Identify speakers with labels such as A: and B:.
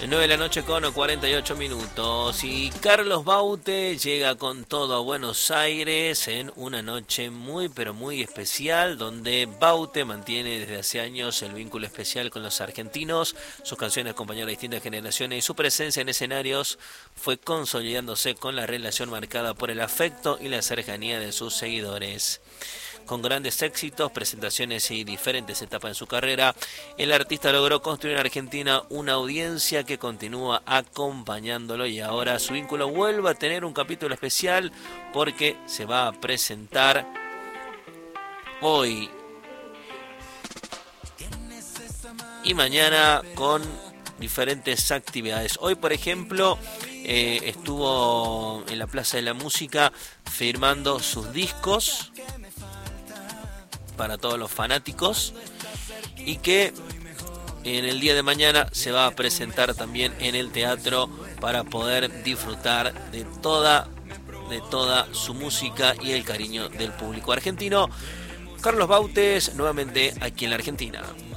A: 9 de la noche con 48 minutos y Carlos Baute llega con todo a Buenos Aires en una noche muy pero muy especial donde Baute mantiene desde hace años el vínculo especial con los argentinos, sus canciones acompañaron a distintas generaciones y su presencia en escenarios fue consolidándose con la relación marcada por el afecto y la cercanía de sus seguidores. Con grandes éxitos, presentaciones y diferentes etapas en su carrera, el artista logró construir en Argentina una audiencia que continúa acompañándolo y ahora su vínculo vuelve a tener un capítulo especial porque se va a presentar hoy y mañana con diferentes actividades. Hoy, por ejemplo, estuvo en la Plaza de la Música firmando sus discos para todos los fanáticos y que en el día de mañana se va a presentar también en el teatro para poder disfrutar de toda su música y el cariño del público argentino. Carlos Bautes nuevamente aquí en la Argentina.